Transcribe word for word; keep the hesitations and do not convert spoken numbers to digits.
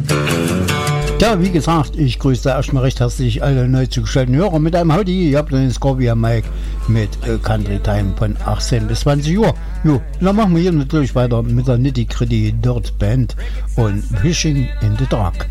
Ja, wie gesagt, ich grüße erstmal recht herzlich alle neu zugeschalteten Hörer mit einem Howdy. Ihr habt den Scorpion Mike mit äh, Country Time von achtzehn bis zwanzig Uhr. Jo, dann machen wir hier natürlich weiter mit der Nitty Gritty Dirt Band und Wishing in the Dark.